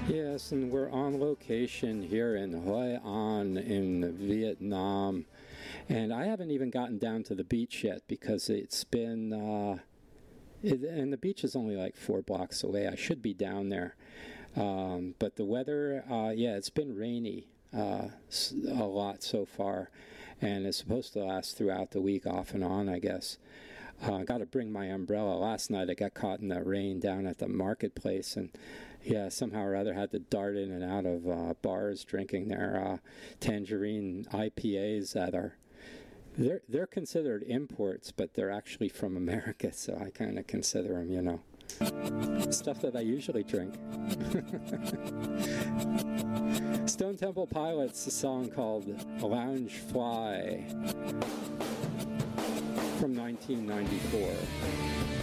Yes, and we're on location here in Hoi An in Vietnam. And I haven't even gotten down to the beach yet because it's been, and the beach is only like 4 blocks away. I should be down there. But the weather, yeah, it's been rainy a lot so far. And it's supposed to last throughout the week off and on, I guess. I got to bring my umbrella. Last night I got caught in the rain down at the marketplace, and yeah, somehow or other had to dart in and out of bars drinking their tangerine IPAs that are they're considered imports, but they're actually from America, so I kind of consider them, you know, stuff that I usually drink. Stone Temple Pilots, a song called Lounge Fly from 1994.